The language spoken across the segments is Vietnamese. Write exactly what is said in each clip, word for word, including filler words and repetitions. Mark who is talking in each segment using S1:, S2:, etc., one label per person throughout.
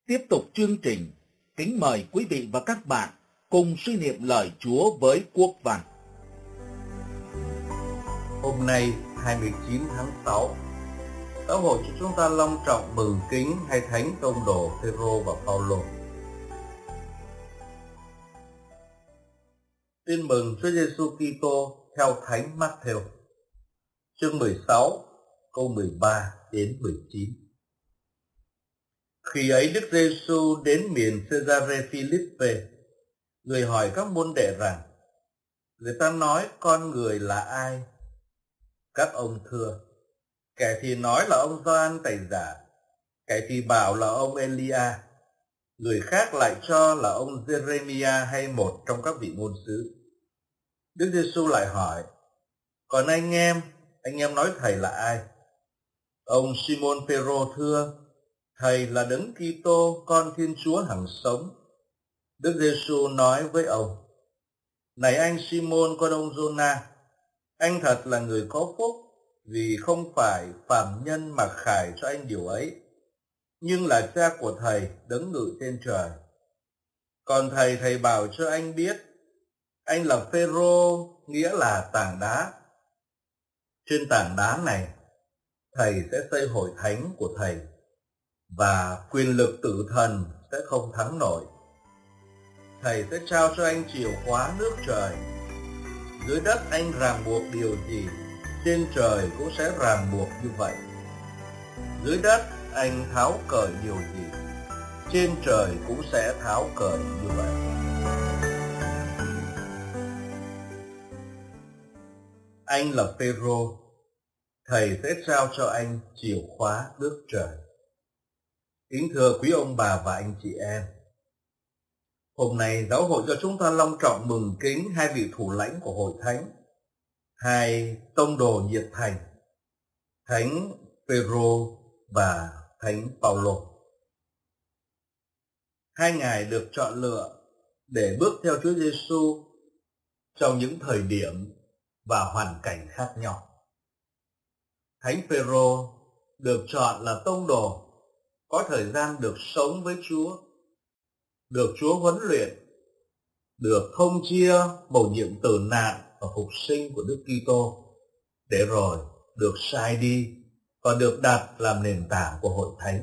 S1: Tiếp tục chương trình, kính mời quý vị và các bạn cùng suy niệm lời Chúa với Quốc Văn.
S2: Hôm nay hai mươi chín tháng sáu, giáo hội cho chúng ta long trọng mừng kính hai thánh tông đồ Phêrô và Phaolô. Tin mừng Chúa Giêsu Kitô theo thánh Matthew, chương mười sáu, câu mười ba đến mười chín. Khi ấy Đức Giêsu đến miền Caesarea Philippe, người hỏi các môn đệ rằng: người ta nói con người là ai? Các ông thưa: kẻ thì nói là ông Gioan Tẩy Giả, kẻ thì bảo là ông Elia, người khác lại cho là ông Giê-rê-mi-a hay một trong các vị ngôn sứ. Đức Giêsu lại hỏi: còn anh em, anh em nói thầy là ai? Ông Simon Phêrô thưa: thầy là Đấng Kitô, con Thiên Chúa hằng sống. Đức Giêsu nói với ông: này anh Simon con ông Giô-na, anh thật là người có phúc, vì không phải phàm nhân mà khải cho anh điều ấy, nhưng là Cha của thầy đấng ngự trên trời. Còn thầy thầy bảo cho anh biết, anh là Phêrô, nghĩa là tảng đá. Trên tảng đá này, thầy sẽ xây hội thánh của thầy, và quyền lực tử thần sẽ không thắng nổi. Thầy sẽ trao cho anh chìa khóa nước trời. Dưới đất anh ràng buộc điều gì, trên trời cũng sẽ ràng buộc như vậy. Dưới đất anh tháo cởi điều gì, trên trời cũng sẽ tháo cởi như vậy. Anh là Phêrô, thầy sẽ trao cho anh chìa khóa nước trời. Kính thưa quý ông bà và anh chị em, hôm nay giáo hội cho chúng ta long trọng mừng kính hai vị thủ lãnh của hội thánh, hai tông đồ nhiệt thành, thánh Phêrô và thánh Phaolô. Hai ngài được chọn lựa để bước theo Chúa Giêsu trong những thời điểm và hoàn cảnh khác nhau. Thánh Phêrô được chọn là tông đồ có thời gian được sống với Chúa, được Chúa huấn luyện, được thông chia mầu nhiệm tử nạn và phục sinh của Đức Kitô, để rồi được sai đi và được đặt làm nền tảng của hội thánh.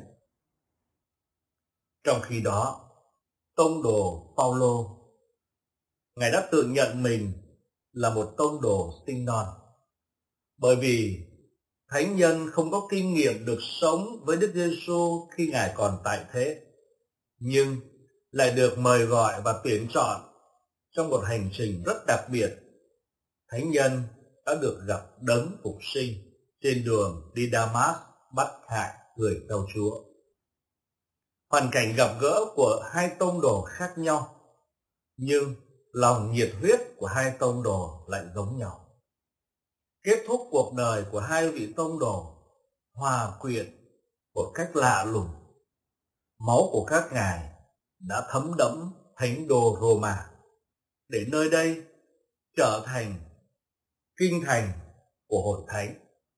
S2: Trong khi đó, tông đồ Phaolô, ngài đã tự nhận mình là một tông đồ sinh non, bởi vì thánh nhân không có kinh nghiệm được sống với Đức Giêsu khi ngài còn tại thế, nhưng lại được mời gọi và tuyển chọn trong một hành trình rất đặc biệt. Thánh nhân đã được gặp đấng phục sinh trên đường đi Đa-mát bắt hại người theo Chúa. Hoàn cảnh gặp gỡ của hai tông đồ khác nhau, nhưng lòng nhiệt huyết của hai tông đồ lại giống nhau. Kết thúc cuộc đời của hai vị tông đồ hòa quyện một cách lạ lùng. Máu của các ngài đã thấm đẫm thánh đô Roma, để nơi đây trở thành kinh thành của hội thánh.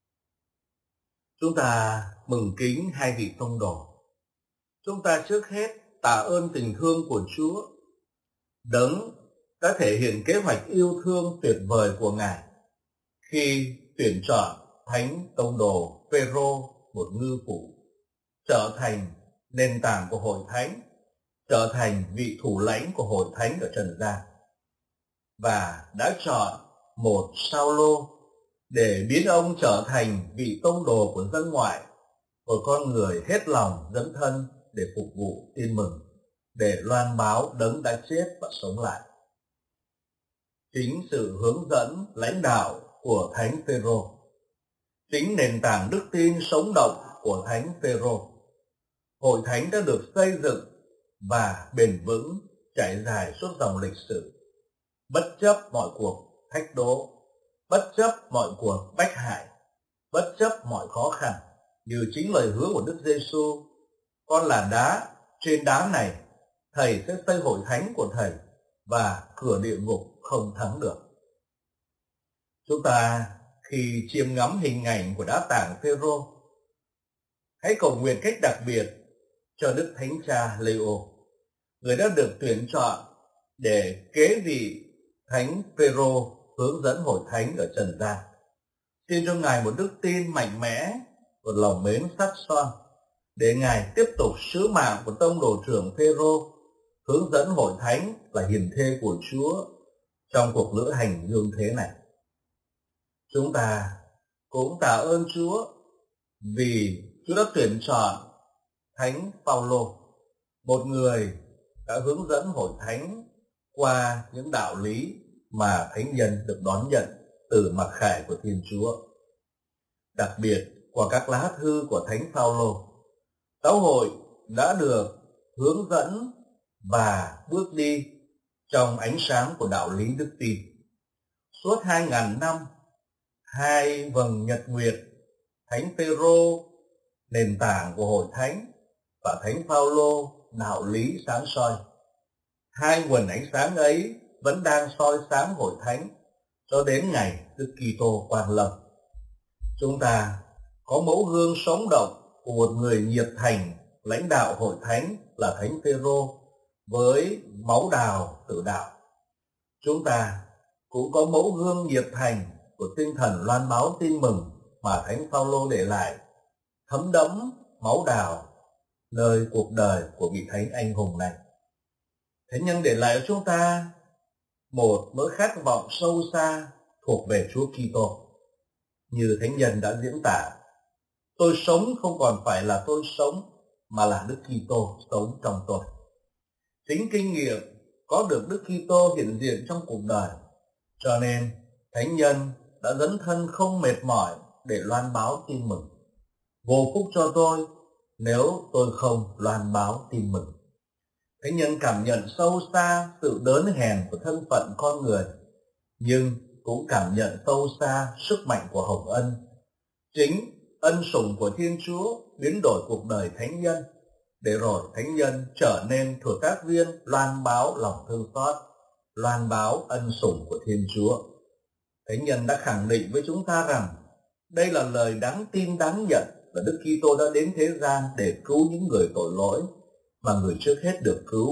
S2: Chúng ta mừng kính hai vị tông đồ. Chúng ta trước hết tạ ơn tình thương của Chúa, đấng đã thể hiện kế hoạch yêu thương tuyệt vời của ngài khi tuyển chọn thánh tông đồ Phêrô, một ngư phủ, trở thành nền tảng của hội thánh, trở thành vị thủ lãnh của hội thánh ở trần gian, và đã chọn một Sao-lô để biến ông trở thành vị tông đồ của dân ngoại, một con người hết lòng dấn thân để phục vụ tin mừng, để loan báo đấng đã chết và sống lại. Chính sự hướng dẫn lãnh đạo của thánh Phêrô, chính nền tảng đức tin sống động của thánh Phêrô, hội thánh đã được xây dựng và bền vững trải dài suốt dòng lịch sử, bất chấp mọi cuộc thách đố, bất chấp mọi cuộc bách hại, bất chấp mọi khó khăn, như chính lời hứa của Đức Giêsu: con là đá, trên đá này thầy sẽ xây hội thánh của thầy, và cửa địa ngục không thắng được. Chúng ta khi chiêm ngắm hình ảnh của đá tảng Phêrô, hãy cầu nguyện cách đặc biệt cho Đức Thánh Cha Leo, người đã được tuyển chọn để kế vị Thánh Phêrô hướng dẫn hội thánh ở trần gian. Xin cho Ngài một đức tin mạnh mẽ, một lòng mến sắt son, để Ngài tiếp tục sứ mạng của tông đồ trưởng Phêrô hướng dẫn hội thánh là hiền thê của Chúa trong cuộc lữ hành dương thế này. Chúng ta cũng tạ ơn Chúa vì Chúa đã tuyển chọn Thánh Phaolô, một người đã hướng dẫn hội thánh qua những đạo lý mà thánh nhân được đón nhận từ mặc khải của Thiên Chúa. Đặc biệt qua các lá thư của Thánh Phaolô, giáo hội đã được hướng dẫn và bước đi trong ánh sáng của đạo lý đức tin. Suốt hai ngàn năm, hai vầng nhật nguyệt, Thánh Phêrô nền tảng của hội thánh và Thánh Phaolô đạo lý sáng soi. Hai nguồn ánh sáng ấy vẫn đang soi sáng hội thánh cho đến ngày Đức Kitô quang lâm. Chúng ta có mẫu gương sống động của một người nhiệt thành lãnh đạo hội thánh là Thánh Phêrô với máu đào tự đạo. Chúng ta cũng có mẫu gương nhiệt thành của tinh thần loan báo tin mừng mà Thánh Phaolô để lại, thấm đẫm máu đào nơi cuộc đời của vị thánh anh hùng này. Thánh nhân để lại cho chúng ta một nỗi khát vọng sâu xa thuộc về Chúa Kitô. Như thánh nhân đã diễn tả, tôi sống không còn phải là tôi sống, mà là Đức Kitô sống trong tôi. Chính kinh nghiệm có được Đức Kitô hiện diện trong cuộc đời, cho nên thánh nhân đã dấn thân không mệt mỏi để loan báo tin mừng. Vô phúc cho tôi nếu tôi không loan báo tin mừng. Thánh nhân cảm nhận sâu xa sự đớn hèn của thân phận con người, nhưng cũng cảm nhận sâu xa sức mạnh của hồng ân. Chính ân sủng của Thiên Chúa biến đổi cuộc đời thánh nhân, để rồi thánh nhân trở nên thừa tác viên loan báo lòng thương xót, loan báo ân sủng của Thiên Chúa. Thánh nhân đã khẳng định với chúng ta rằng đây là lời đáng tin đáng nhận, là Đức Kitô đã đến thế gian để cứu những người tội lỗi, mà người trước hết được cứu